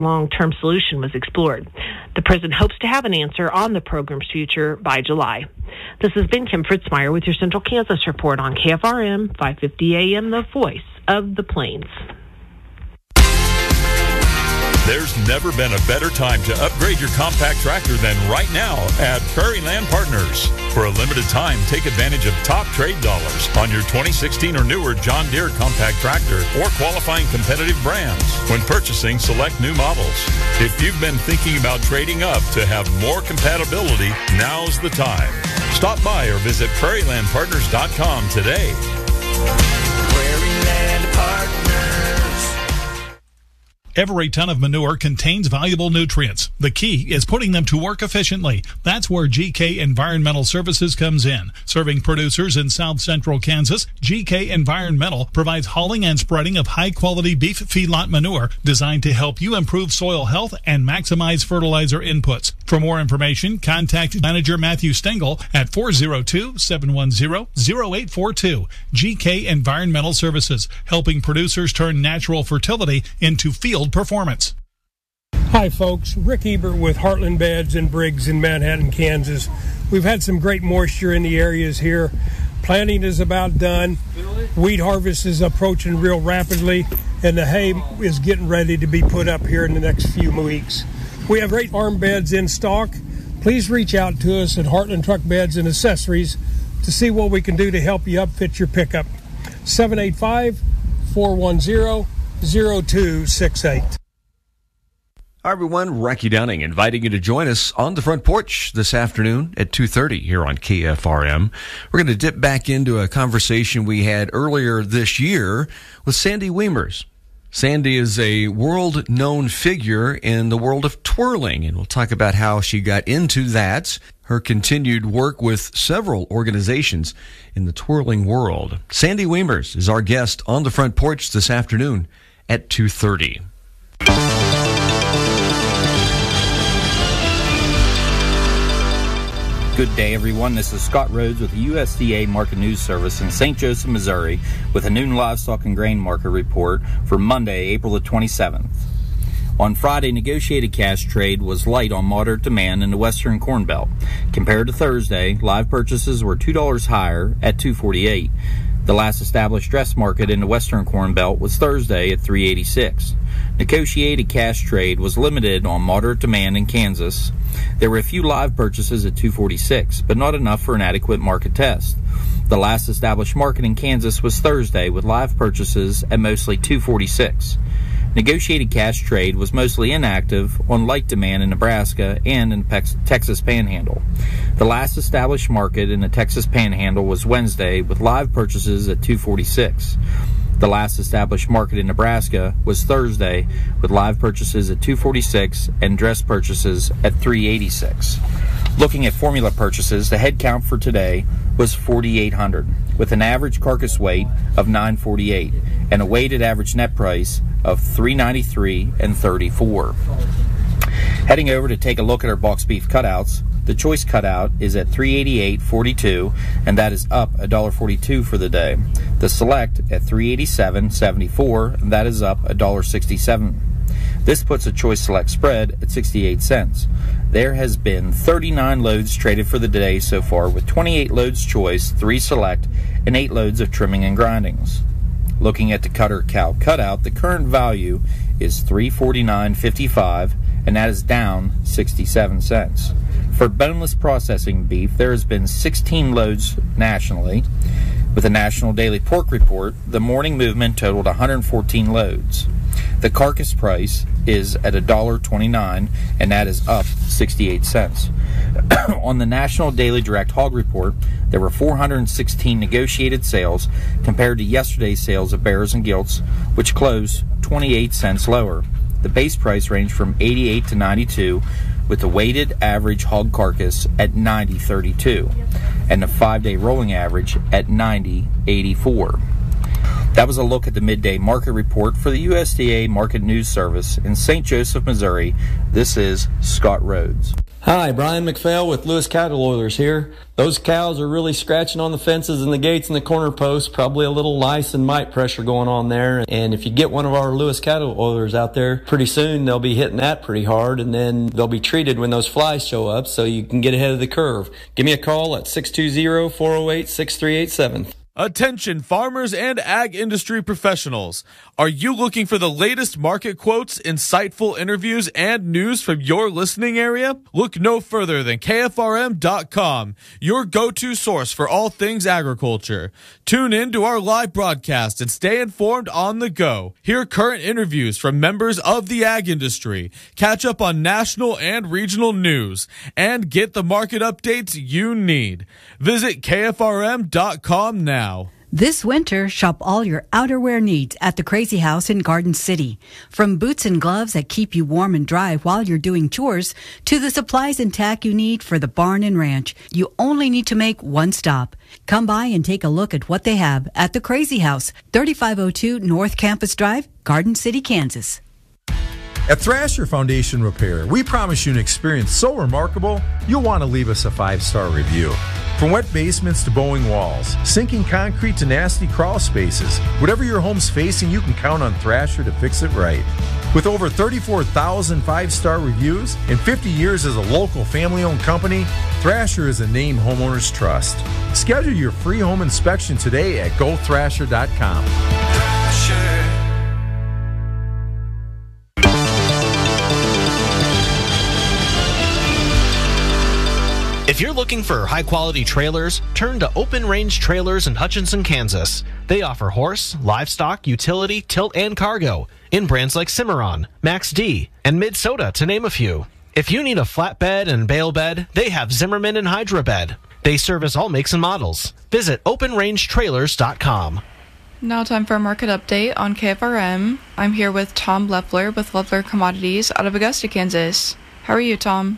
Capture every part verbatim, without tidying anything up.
long-term solution was explored. The president hopes to have an answer on the program's future by July. This has been Kim Fritzmeyer with your Central Kansas Report on K F R M five fifty A M, the voice of the Plains. There's never been a better time to upgrade your compact tractor than right now at Prairie Land Partners. For a limited time, take advantage of top trade dollars on your twenty sixteen or newer John Deere compact tractor or qualifying competitive brands when purchasing select new models. If you've been thinking about trading up to have more compatibility, now's the time. Stop by or visit prairie land partners dot com today. Prairie Land Partners. Every ton of manure contains valuable nutrients. The key is putting them to work efficiently. That's where G K Environmental Services comes in. Serving producers in south central Kansas, G K Environmental provides hauling and spreading of high-quality beef feedlot manure designed to help you improve soil health and maximize fertilizer inputs. For more information, contact Manager Matthew Stengel at four oh two, seven one zero, zero eight four two. G K Environmental Services, helping producers turn natural fertility into field performance. Hi folks, Rick Ebert with Heartland Beds and Briggs in Manhattan, Kansas. We've had some great moisture in the areas here. Planting is about done. Wheat harvest is approaching real rapidly, and the hay is getting ready to be put up here in the next few weeks. We have great farm beds in stock. Please reach out to us at Heartland Truck Beds and Accessories to see what we can do to help you upfit your pickup. seven eight five, four one zero, zero two six eight. Hi everyone, Rocky Downing inviting you to join us on the front porch this afternoon at two thirty here on K F R M. We're going to dip back into a conversation we had earlier this year with Sandy Weimers. Sandy is a world-known figure in the world of twirling, and we'll talk about how she got into that, her continued work with several organizations in the twirling world. Sandy Weimers is our guest on the front porch this afternoon at two thirty. Good day, everyone. This is Scott Rhodes with the U S D A Market News Service in Saint Joseph, Missouri, with a noon livestock and grain market report for Monday, April the twenty-seventh. On Friday, negotiated cash trade was light on moderate demand in the Western Corn Belt. Compared to Thursday, live purchases were two dollars higher at two forty-eight. The last established dress market in the Western Corn Belt was Thursday at three eighty-six. Negotiated cash trade was limited on moderate demand in Kansas. There were a few live purchases at two forty-six, but not enough for an adequate market test. The last established market in Kansas was Thursday, with live purchases at mostly two forty-six. Negotiated cash trade was mostly inactive on light demand in Nebraska and in the Texas Panhandle. The last established market in the Texas Panhandle was Wednesday, with live purchases at two forty-six. The last established market in Nebraska was Thursday, with live purchases at two forty-six and dress purchases at three eighty-six. Looking at formula purchases, the head count for today was forty-eight hundred, with an average carcass weight of nine forty-eight and a weighted average net price of three ninety-three and thirty-four. Heading over to take a look at our box beef cutouts, the choice cutout is at three eighty-eight forty-two, and that is up one dollar forty-two for the day. The select at three eighty-seven seventy-four, and that is up one dollar sixty-seven. This puts a choice select spread at sixty-eight cents. There has been thirty-nine loads traded for the day so far, with twenty-eight loads choice, three select, and eight loads of trimming and grindings. Looking at the cutter cow cutout, the current value is three forty-nine fifty-five, and that is down sixty-seven cents. For boneless processing beef, there has been sixteen loads nationally. With the National Daily Pork Report, the morning movement totaled one hundred fourteen loads. The carcass price is at one dollar twenty-nine, and that is up sixty-eight cents. On the National Daily Direct Hog Report, there were four hundred sixteen negotiated sales compared to yesterday's sales of bears and gilts, which closed twenty-eight cents lower. The base price ranged from eighty-eight to ninety-two, with the weighted average hog carcass at ninety thirty-two, and the five-day rolling average at ninety eighty-four. That was a look at the midday market report for the U S D A Market News Service in Saint Joseph, Missouri. This is Scott Rhodes. Hi, Brian McPhail with Lewis Cattle Oilers here. Those cows are really scratching on the fences and the gates and the corner posts, probably a little lice and mite pressure going on there. And if you get one of our Lewis Cattle Oilers out there, pretty soon they'll be hitting that pretty hard, and then they'll be treated when those flies show up so you can get ahead of the curve. Give me a call at six two zero, four oh eight, six three eight seven. Attention farmers and ag industry professionals. Are you looking for the latest market quotes, insightful interviews, and news from your listening area? Look no further than K F R M dot com, your go-to source for all things agriculture. Tune in to our live broadcast and stay informed on the go. Hear current interviews from members of the ag industry, catch up on national and regional news, and get the market updates you need. Visit K F R M dot com now. This winter, shop all your outerwear needs at the Crazy House in Garden City. From boots and gloves that keep you warm and dry while you're doing chores, to the supplies and tack you need for the barn and ranch, you only need to make one stop. Come by and take a look at what they have at the Crazy House, thirty-five oh two North Campus Drive, Garden City, Kansas. At Thrasher Foundation Repair, we promise you an experience so remarkable, you'll want to leave us a five-star review. From wet basements to bowing walls, sinking concrete to nasty crawl spaces, whatever your home's facing, you can count on Thrasher to fix it right. With over thirty-four thousand five-star reviews and fifty years as a local family-owned company, Thrasher is a name homeowners trust. Schedule your free home inspection today at go thrasher dot com. If you're looking for high-quality trailers, turn to Open Range Trailers in Hutchinson, Kansas. They offer horse, livestock, utility, tilt, and cargo in brands like Cimarron, Max D, and Mid-Soda, to name a few. If you need a flatbed and bale bed, they have Zimmerman and Hydra Bed. They service all makes and models. Visit open range trailers dot com. Now time for a market update on K F R M. I'm here with Tom Leffler with Leffler Commodities out of Augusta, Kansas. How are you, Tom?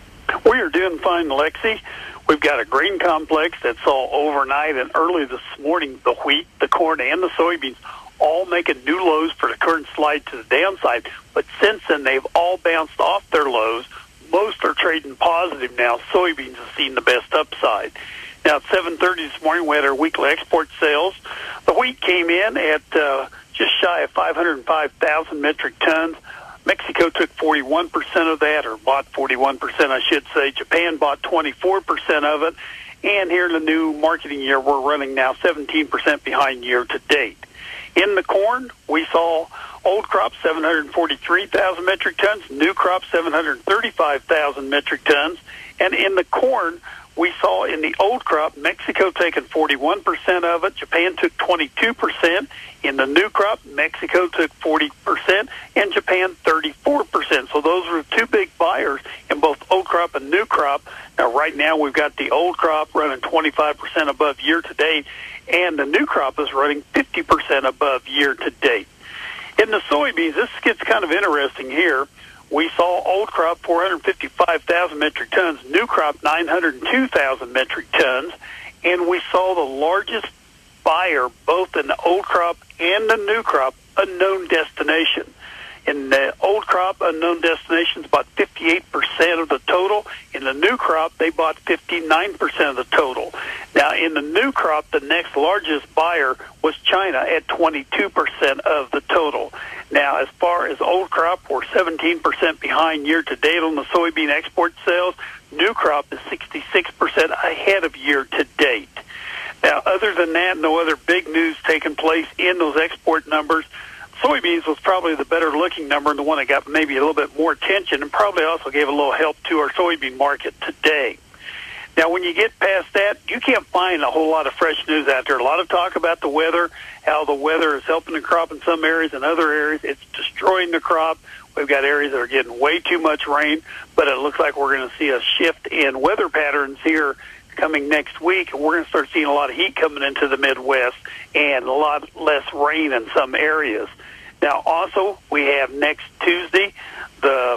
We are doing fine, Lexi. We've got a grain complex that saw overnight and early this morning the wheat, the corn, and the soybeans all making new lows for the current slide to the downside. But since then, they've all bounced off their lows. Most are trading positive now. Soybeans have seen the best upside. Now, at seven thirty this morning, we had our weekly export sales. The wheat came in at uh, just shy of five hundred five thousand metric tons. Mexico took forty-one percent of that, or bought forty-one percent, I should say. Japan bought twenty-four percent of it. And here in the new marketing year, we're running now seventeen percent behind year to date. In the corn, we saw old crop seven hundred forty-three thousand metric tons, new crop seven hundred thirty-five thousand metric tons. And in the corn, we saw in the old crop, Mexico taking forty-one percent of it, Japan took twenty-two percent. In the new crop, Mexico took forty percent, and Japan thirty-four percent. So those were two big buyers in both old crop and new crop. Now, right now, we've got the old crop running twenty-five percent above year to date, and the new crop is running fifty percent above year to date. In the soybeans, this gets kind of interesting here. We saw old crop four hundred fifty-five thousand metric tons, new crop nine hundred two thousand metric tons, and we saw the largest buyer both in the old crop and the new crop, unknown destination. In the old crop, unknown destinations bought fifty-eight percent of the total. In the new crop, they bought fifty-nine percent of the total. Now, in the new crop, the next largest buyer was China at twenty-two percent of the total. Now, as far as old crop, we're seventeen percent behind year to date on the soybean export sales. New crop is sixty-six percent ahead of year to date. Now, other than that, no other big news taking place in those export numbers. Soybeans was probably the better-looking number and the one that got maybe a little bit more attention and probably also gave a little help to our soybean market today. Now, when you get past that, you can't find a whole lot of fresh news out there. A lot of talk about the weather, how the weather is helping the crop in some areas, and other areas it's destroying the crop. We've got areas that are getting way too much rain, but it looks like we're going to see a shift in weather patterns here coming next week, and we're going to start seeing a lot of heat coming into the Midwest and a lot less rain in some areas. Now, also, we have next Tuesday, the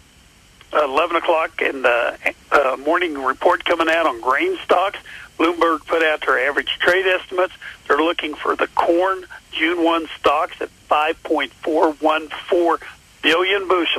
eleven o'clock in the uh, morning report coming out on grain stocks. Bloomberg put out their average trade estimates. They're looking for the corn June first stocks at five point four one four billion bushels,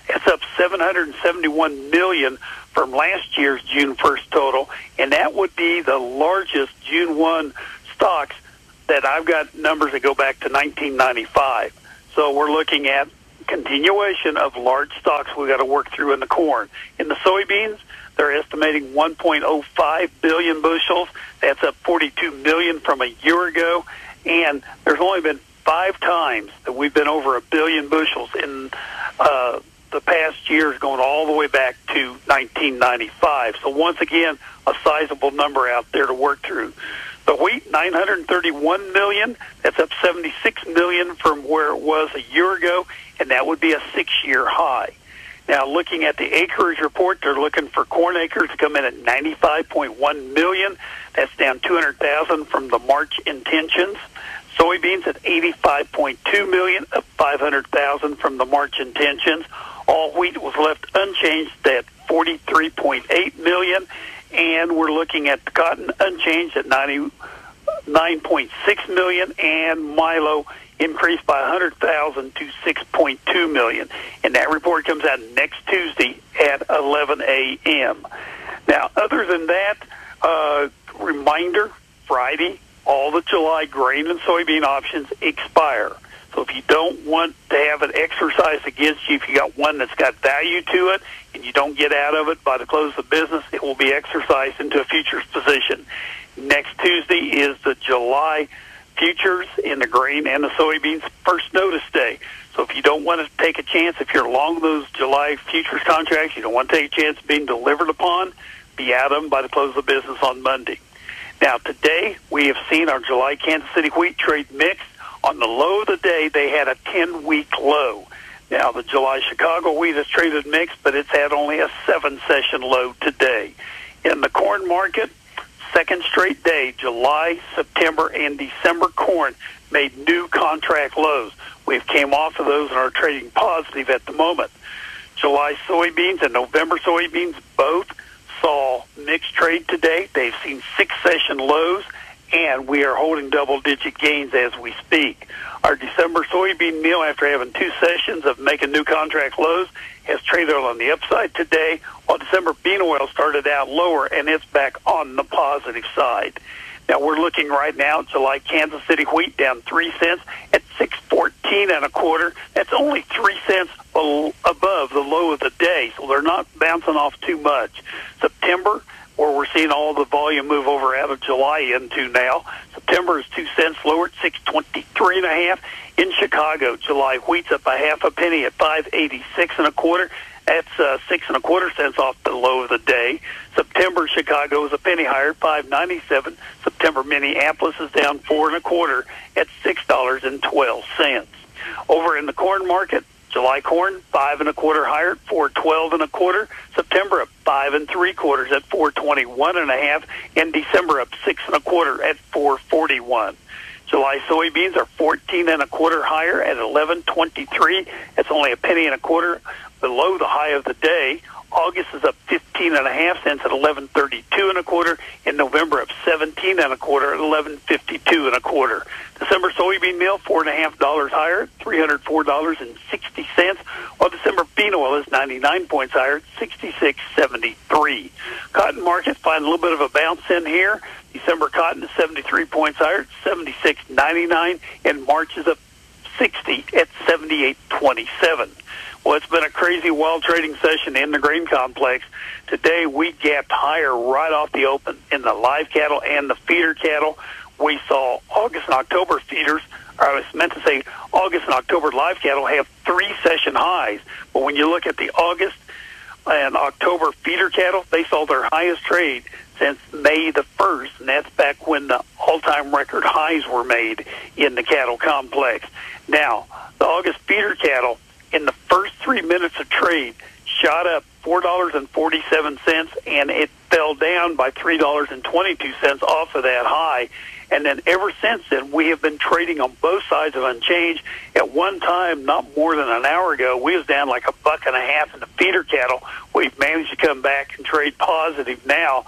That's up seven hundred seventy-one million dollars from last year's June first total, and that would be the largest June first stocks that I've got numbers that go back to nineteen ninety-five. So we're looking at continuation of large stocks we've got to work through in the corn. In the soybeans, they're estimating one point oh five billion bushels. That's up forty-two million from a year ago. And there's only been five times that we've been over a billion bushels in uh, the past years, going all the way back to nineteen ninety-five. So once again, a sizable number out there to work through. The wheat, nine hundred thirty-one million. That's up seventy-six million from where it was a year ago, and that would be a six-year high. Now, looking at the acreage report, they're looking for corn acres to come in at ninety-five point one million. That's down two hundred thousand from the March intentions. Soybeans at eighty-five point two million, up five hundred thousand from the March intentions. All wheat was left unchanged at forty-three point eight million, and we're looking at the cotton unchanged at ninety-nine point six million, and Milo increased by one hundred thousand to six point two million. And that report comes out next Tuesday at eleven a.m. Now, other than that, uh, reminder, Friday, all the July grain and soybean options expire. So if you don't want to have it exercised against you, if you got one that's got value to it and you don't get out of it by the close of business, it will be exercised into a futures position. Next Tuesday is the July futures in the grain and the soybeans first notice day. So if you don't want to take a chance, if you're long those July futures contracts, you don't want to take a chance of being delivered upon, be out of them by the close of business on Monday. Now, today, we have seen our July Kansas City wheat trade mixed. On the low of the day, they had a ten-week low. Now, the July Chicago wheat has traded mixed, but it's had only a seven-session low today. In the corn market, second straight day, July, September, and December corn made new contract lows. We've came off of those and are trading positive at the moment. July soybeans and November soybeans both saw mixed trade today. They've seen six-session lows, and we are holding double-digit gains as we speak. Our December soybean meal, after having two sessions of making new contract lows, has traded on the upside today, while December bean oil started out lower, and it's back on the positive side. Now, we're looking right now at July Kansas City wheat down three cents at six fourteen and a quarter. That's only three cents above the low of the day, so they're not bouncing off too much. September, where we're seeing all the volume move over out of July into now, September is two cents lower at six twenty-three and a half. In Chicago, July wheat's up a half a penny at five eighty-six and a quarter. That's uh, six and a quarter cents off the low of the day. September Chicago is a penny higher, five ninety-seven. September Minneapolis is down four and a quarter at six dollars and twelve cents. Over in the corn market, July corn five and a quarter higher at four twelve and a quarter. September up five and three quarters at four twenty one and a half, and December up six and a quarter at four forty one. July soybeans are fourteen and a quarter higher at eleven twenty three. That's only a penny and a quarter below the high of the day. August is up fifteen and a half cents at eleven thirty two and a quarter. In November up seventeen and a quarter at eleven fifty two and a quarter. December soybean meal four and a half dollars higher at three hundred four dollars and sixty cents, while December bean oil is ninety nine points higher at sixty six seventy three. Cotton market find a little bit of a bounce in here. December cotton is seventy three points higher at seventy six ninety nine, and March is up sixty at seventy eight twenty seven. Well, it's been a crazy wild trading session in the grain complex. Today, we gapped higher right off the open in the live cattle and the feeder cattle. We saw August and October feeders, or I was meant to say August and October live cattle have three session highs. But when you look at the August and October feeder cattle, they saw their highest trade since May the first, and that's back when the all-time record highs were made in the cattle complex. Now, the August feeder cattle, in the first three minutes of trade, shot up four dollars and forty-seven cents, and it fell down by three dollars and twenty-two cents off of that high. And then ever since then, we have been trading on both sides of unchanged. At one time, not more than an hour ago, we was down like a buck and a half in the feeder cattle. We've managed to come back and trade positive now.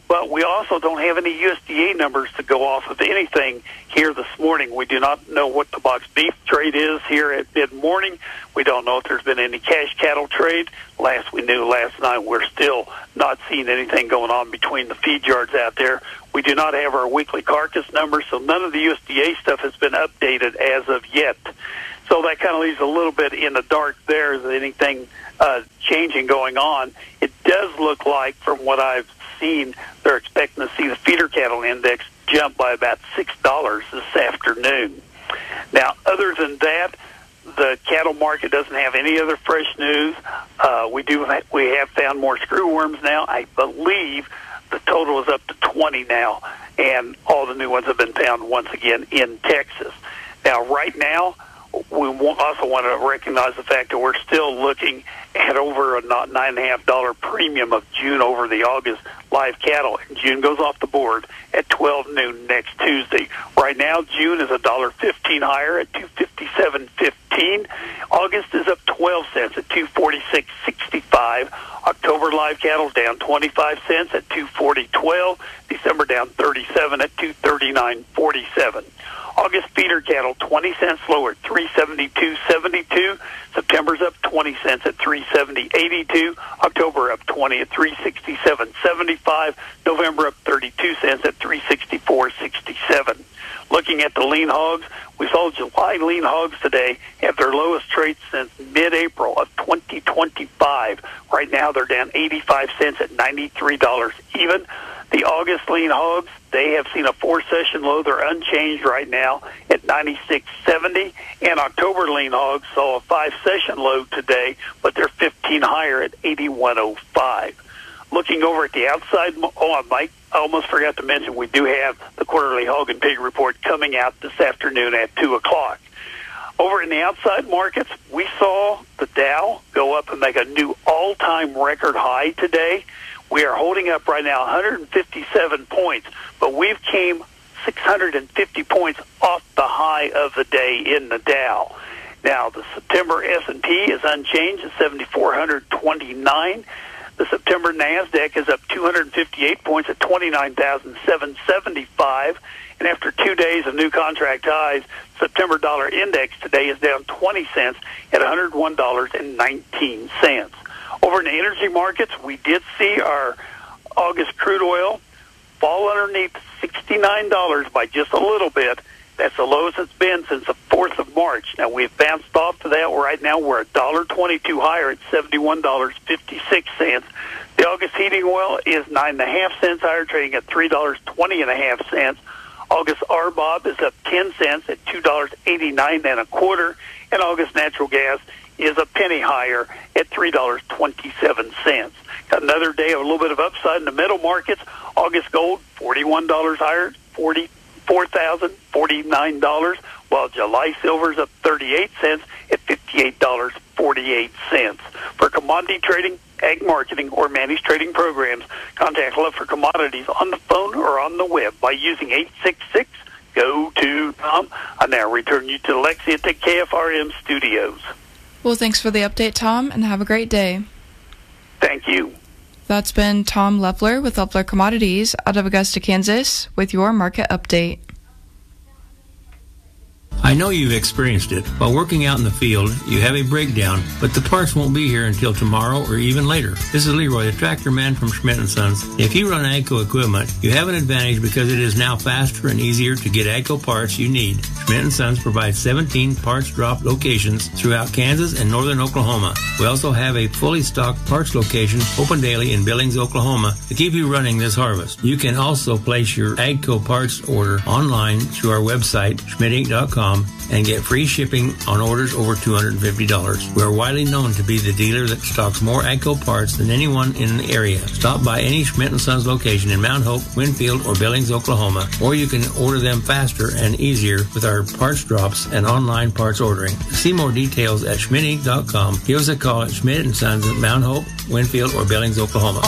But we also don't have any U S D A numbers to go off of anything here this morning. We do not know what the box beef trade is here at mid-morning. We don't know if there's been any cash cattle trade. Last we knew last night, we're still not seeing anything going on between the feed yards out there. We do not have our weekly carcass numbers, so none of the U S D A stuff has been updated as of yet. So that kind of leaves a little bit in the dark there. Is anything uh, changing going on? It does look like, from what I've seen, they're expecting to see the feeder cattle index jump by about six dollars this afternoon. Now, other than that, the cattle market doesn't have any other fresh news. Uh, we do ha- we have found more screw worms now. I believe the total is up to twenty now, and all the new ones have been found once again in Texas. Now, right now, we also want to recognize the fact that we're still looking at over a nine and a half dollar premium of June over the August live cattle. And June goes off the board at twelve noon next Tuesday. Right now, June is a dollar fifteen higher at two fifty seven fifteen. August is up twelve cents at two forty six sixty five. October live cattle down twenty five cents at two forty twelve. December down thirty seven at two thirty nine forty seven. August feeder cattle twenty cents lower at three seventy-two seventy-two. September's up twenty cents at three seventy eighty-two. October up twenty at three sixty-seven seventy-five. November up thirty-two cents at three sixty-four sixty-seven. Looking at the lean hogs, we saw July lean hogs today have their lowest trade since mid-April of twenty twenty-five. Right now they're down eighty-five cents at ninety-three dollars even. The August lean hogs, they have seen a four-session low. They're unchanged right now at ninety-six seventy. And October lean hogs saw a five-session low today, but they're fifteen higher at eighty-one oh five. Looking over at the outside, oh, Mike, I almost forgot to mention we do have the quarterly hog and pig report coming out this afternoon at two o'clock. Over in the outside markets, we saw the Dow go up and make a new all-time record high today. We are holding up right now one hundred fifty-seven points, but we've came six hundred fifty points off the high of the day in the Dow. Now, the September S and P is unchanged at seven thousand four hundred twenty-nine. The September NASDAQ is up two hundred fifty-eight points at twenty-nine thousand seven hundred seventy-five. And after two days of new contract highs, September dollar index today is down twenty cents at one hundred one dollars and nineteen cents. Over in the energy markets, we did see our August crude oil fall underneath sixty-nine dollars by just a little bit. That's the lowest it's been since the fourth of March. Now, we've bounced off to that. Right now, we're one dollar twenty-two higher at seventy-one dollars and fifty-six cents. The August heating oil is nine point five cents higher, trading at three dollars and twenty cents. August R B O B is up ten cents at two dollars and eighty-nine cents and a quarter. And August natural gas is a penny higher at three dollars and twenty-seven cents. Got another day of a little bit of upside in the metal markets. August gold, forty-one dollars higher, forty-four thousand forty-nine dollars, while July silver is up thirty-eight cents at fifty-eight dollars and forty-eight cents. For commodity trading, ag marketing, or managed trading programs, contact Love for Commodities on the phone or on the web by using eight six six, G O two, Tom. I now return you to Lexi at the K F R M studios. Well, thanks for the update, Tom, and have a great day. Thank you. That's been Tom Leffler with Leffler Commodities out of Augusta, Kansas, with your market update. I know you've experienced it. While working out in the field, you have a breakdown, but the parts won't be here until tomorrow or even later. This is Leroy, the tractor man from Schmidt and Sons. If you run AGCO equipment, you have an advantage because it is now faster and easier to get AGCO parts you need. Schmidt and Sons provides seventeen parts drop locations throughout Kansas and northern Oklahoma. We also have a fully stocked parts location open daily in Billings, Oklahoma to keep you running this harvest. You can also place your AGCO parts order online through our website, schmidt inc dot com, and get free shipping on orders over two hundred fifty dollars. We are widely known to be the dealer that stocks more AGCO parts than anyone in the area. Stop by any Schmidt and Sons location in Mount Hope, Winfield, or Billings, Oklahoma, or you can order them faster and easier with our parts drops and online parts ordering. See more details at schmidt inc dot com. Give us a call at Schmidt and Sons at Mount Hope, Winfield, or Billings, Oklahoma.